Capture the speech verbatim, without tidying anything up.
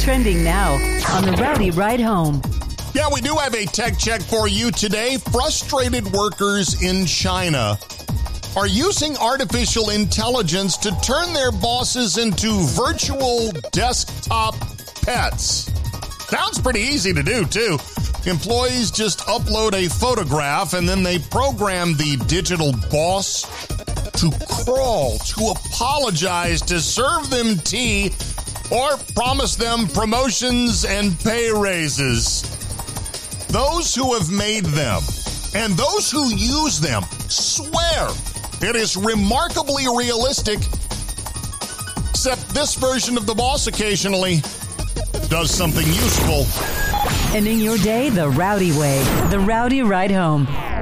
Trending now on the Rowdy Ride Home. Yeah, we do have a tech check for you today. Frustrated workers in China are using artificial intelligence to turn their bosses into virtual desktop pets. Sounds pretty easy to do, too. Employees just upload a photograph and then they program the digital boss to crawl, to apologize, to serve them tea, or promise them promotions and pay raises. Those who have made them and those who use them swear it is remarkably realistic, except this version of the boss occasionally does something useful. Ending your day the Rowdy way. The Rowdy Ride Home.